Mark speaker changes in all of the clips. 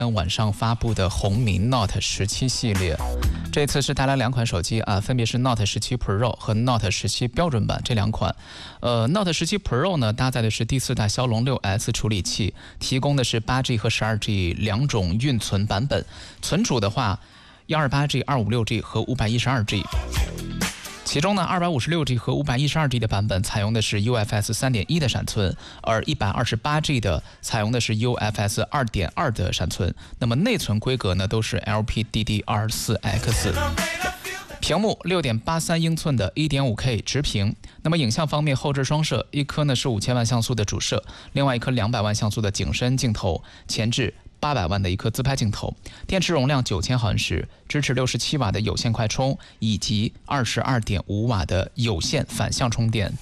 Speaker 1: 晚上发布的红米 Note 17系列。这次是带来2款手机啊，分别是 Note 17 Pro 和 Note 17标准版这2款。Note 17 Pro 呢，搭载的是第4代骁龙 6S 处理器，提供的是 8G 和 12G 2种运存版本。存储的话，128G、256G 和512G。其中呢 ，256G 和512G 的版本采用的是 UFS 3.1 的闪存，而 128G 的采用的是 UFS 2.2 的闪存。那么内存规格呢，都是 LPDDR4X。屏幕6.83英寸的 1.5K 直屏。那么影像方面，后置双摄，一颗呢是5000万像素的主摄，另外一颗200万像素的景深镜头，前置800万的一颗自拍镜头，电池容量9000毫安时，支持67瓦的有线快充以及22.5瓦的有线反向充电。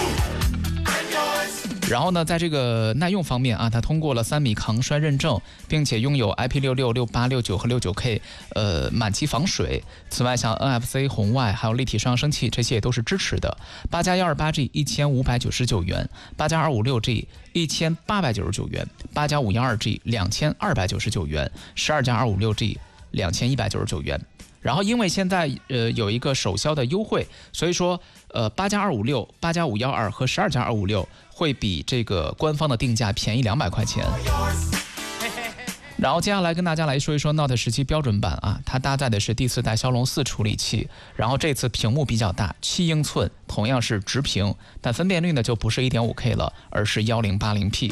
Speaker 1: 然后呢，在这个耐用方面啊，它通过了3米抗摔认证，并且拥有 IP66、68、69和69K 满级防水。此外，像 NFC 红外还有立体声扬声器，这些也都是支持的。8+128G 1599元，8+256G 1899元，8+512G 2299元，12+256G 2199元。然后因为现在有一个首销的优惠，所以说8+256、8+512和12+256会比这个官方的定价便宜200块钱。然后接下来跟大家来说一说 Note 17标准版啊，它搭载的是第4代骁龙4处理器，然后这次屏幕比较大，7英寸，同样是直屏，但分辨率呢就不是 1.5K 了，而是 1080P。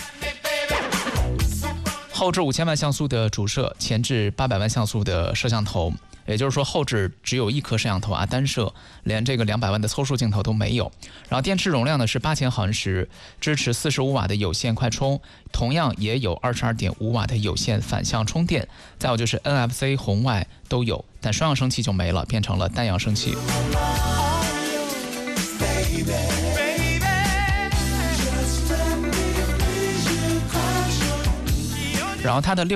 Speaker 1: 后置5000万像素的主摄，前置800万像素的摄像头。也就是说，后置只有1颗摄像头啊，单摄，连这个200万的凑数镜头都没有。然后电池容量呢是8000毫安时，支持45瓦的有线快充，同样也有22.5瓦的有线反向充电。再有就是 NFC 红外都有，但双扬声器就没了，变成了单扬声器。然后它的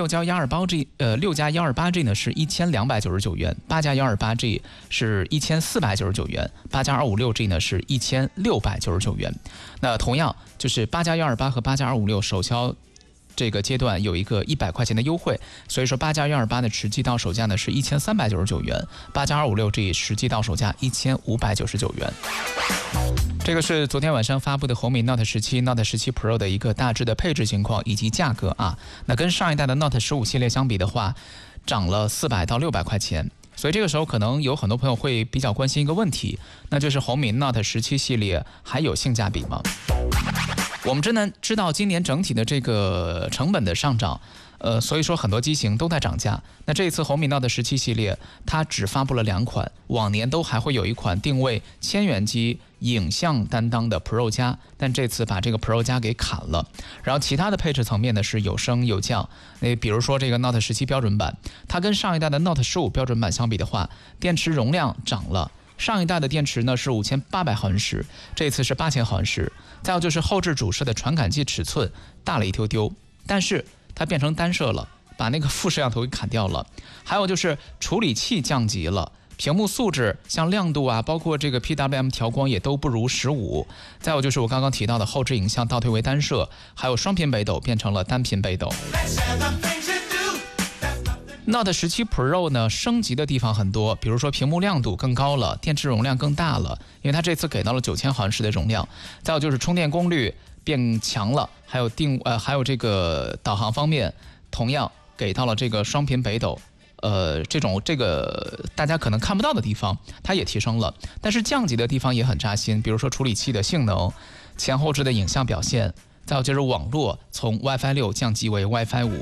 Speaker 1: 6+128G 呢是1299元，8+128G 是1499元，8+256G 呢是1699元。那同样就是8+128和8+256首销这个阶段有一个100块钱的优惠，所以说8+128的实际到手价呢是1399元，8+256G 实际到手价1599元。这个是昨天晚上发布的红米 Note 17、Note 17 Pro 的一个大致的配置情况以及价格啊。那跟上一代的 Note 15系列相比的话，涨了400到600块钱。所以这个时候可能有很多朋友会比较关心一个问题，那就是红米 Note 17系列还有性价比吗？我们真的知道今年整体的这个成本的上涨，所以说很多机型都在涨价。那这一次红米 Note 17系列，它只发布了2款，往年都还会有一款定位1000元机影像担当的 Pro 加，但这次把这个 Pro 加给砍了。然后其他的配置层面呢是有升有降。比如说这个 Note 17标准版，它跟上一代的 Note 15标准版相比的话，电池容量涨了。上一代的电池呢是5800毫安时，这次是8000毫安时。再有就是后置主摄的传感器尺寸大了一丢丢，但是它变成单摄了，把那个副摄像头给砍掉了。还有就是处理器降级了，屏幕素质像亮度啊，包括这个 PWM 调光也都不如15。再有就是我刚刚提到的后置影像倒退为单摄，还有双频北斗变成了单频北斗。Note 17 Pro 呢，升级的地方很多，比如说屏幕亮度更高了，电池容量更大了，因为它这次给到了9000毫安时的容量。再有就是充电功率变强了，还有这个导航方面，同样给到了这个双频北斗。这个大家可能看不到的地方，它也提升了，但是降级的地方也很扎心，比如说处理器的性能、前后置的影像表现，再有就是网络从 WiFi 6降级为 WiFi 5。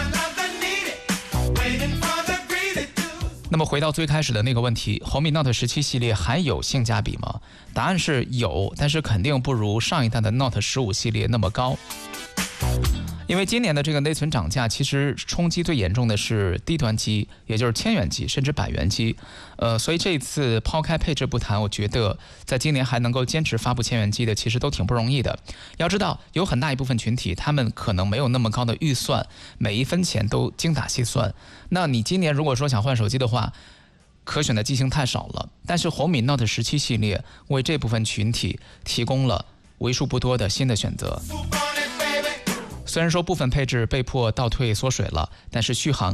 Speaker 1: 那么回到最开始的那个问题，红米 Note 17系列还有性价比吗？答案是有，但是肯定不如上一代的 Note 15系列那么高。因为今年的这个内存涨价，其实冲击最严重的是低端机，也就是1000元机甚至100元机。所以这一次抛开配置不谈，我觉得在今年还能够坚持发布1000元机的，其实都挺不容易的。要知道，有很大一部分群体，他们可能没有那么高的预算，每一分钱都精打细算。那你今年如果说想换手机的话，可选的机型太少了。但是红米 Note 17系列为这部分群体提供了为数不多的新的选择。虽然说部分配置被迫倒退缩水了，但是续航